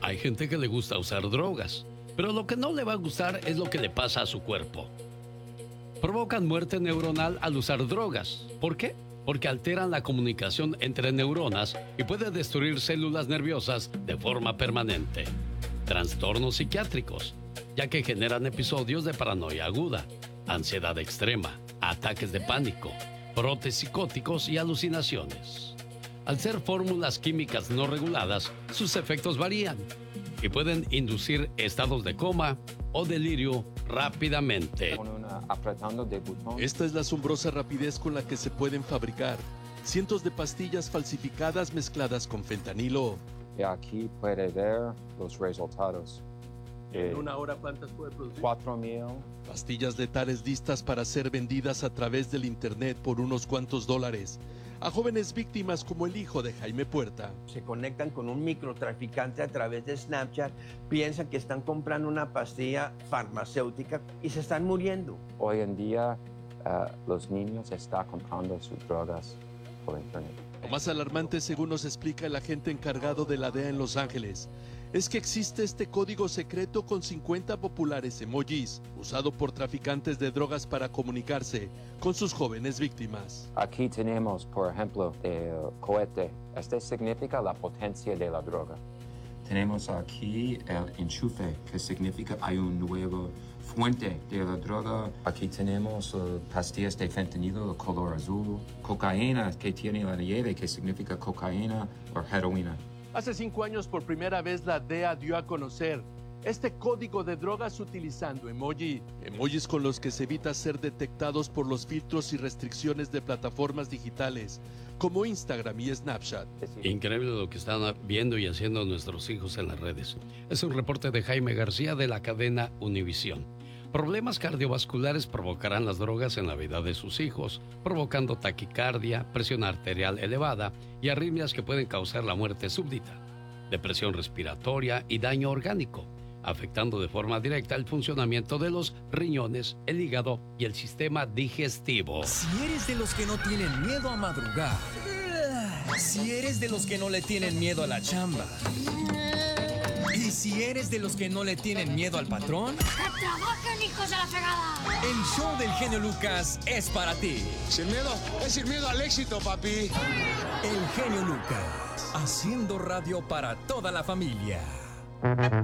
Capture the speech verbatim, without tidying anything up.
Hay gente que le gusta usar drogas, pero lo que no le va a gustar es lo que le pasa a su cuerpo. Provocan muerte neuronal al usar drogas. ¿Por qué? Porque alteran la comunicación entre neuronas y puede destruir células nerviosas de forma permanente. Trastornos psiquiátricos, ya que generan episodios de paranoia aguda, ansiedad extrema, ataques de pánico, brotes psicóticos y alucinaciones. Al ser fórmulas químicas no reguladas, sus efectos varían y pueden inducir estados de coma o delirio rápidamente. Esta es la asombrosa rapidez con la que se pueden fabricar cientos de pastillas falsificadas mezcladas con fentanilo. Y aquí puede ver los resultados. ¿En eh, una hora cuántas puede producir? Cuatro mil. Pastillas letales listas para ser vendidas a través del internet por unos cuantos dólares a jóvenes víctimas como el hijo de Jaime Puerta. Se conectan con un microtraficante a través de Snapchat, piensan que están comprando una pastilla farmacéutica y se están muriendo. Hoy en día uh, los niños están comprando sus drogas por internet. Lo más alarmante, según nos explica el agente encargado de la D E A en Los Ángeles, es que existe este código secreto con cincuenta populares emojis, usado por traficantes de drogas para comunicarse con sus jóvenes víctimas. Aquí tenemos, por ejemplo, el cohete. Este significa la potencia de la droga. Tenemos aquí el enchufe, que significa hay un nuevo fuente de la droga. Aquí tenemos uh, pastillas de fentanilo de color azul. Cocaína, que tiene la nieve, que significa cocaína o heroína. Hace cinco años, por primera vez, la D E A dio a conocer este código de drogas utilizando emoji. Emojis con los que se evita ser detectados por los filtros y restricciones de plataformas digitales como Instagram y Snapchat. Increíble lo que están viendo y haciendo nuestros hijos en las redes. Es un reporte de Jaime García de la cadena Univisión. Problemas cardiovasculares provocarán las drogas en la vida de sus hijos, provocando taquicardia, presión arterial elevada y arritmias que pueden causar la muerte súbita, depresión respiratoria y daño orgánico, afectando de forma directa el funcionamiento de los riñones, el hígado y el sistema digestivo. Si eres de los que no tienen miedo a madrugar, si eres de los que no le tienen miedo a la chamba, y si eres de los que no le tienen miedo al patrón, ¡que trabajen, hijos de la fregada! El show del genio Lucas es para ti. Sin miedo, es sin miedo al éxito, papi. El genio Lucas, haciendo radio para toda la familia.